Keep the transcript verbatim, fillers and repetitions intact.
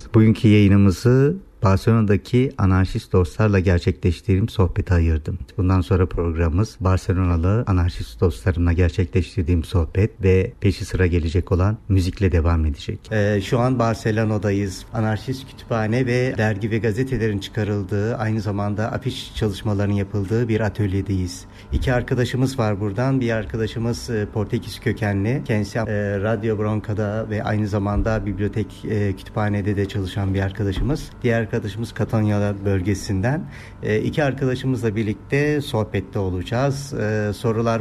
Bugünkü yayınımızı Barcelona'daki anarşist dostlarla gerçekleştirdiğim sohbete ayırdım. Bundan sonra programımız Barcelonalı anarşist dostlarımla gerçekleştirdiğim sohbet ve peşi sıra gelecek olan müzikle devam edecek. Ee, şu an Barcelona'dayız. Anarşist kütüphane ve dergi ve gazetelerin çıkarıldığı, aynı zamanda afiş çalışmalarının yapıldığı bir atölyedeyiz. İki arkadaşımız var buradan. Bir arkadaşımız e, Portekiz kökenli. Kendisi e, Radyo Bronca'da ve aynı zamanda bibliotek e, kütüphanede de çalışan bir arkadaşımız. Diğer arkadaşımız Katanya bölgesinden. E, iki arkadaşımızla birlikte sohbette olacağız. E, sorular